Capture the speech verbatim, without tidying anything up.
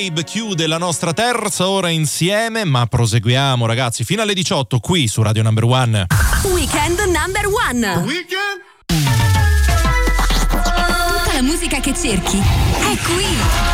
Chiude la nostra terza ora insieme, ma proseguiamo ragazzi fino alle diciotto qui su Radio Number One. Weekend Number One. Weekend. Tutta la musica che cerchi è qui.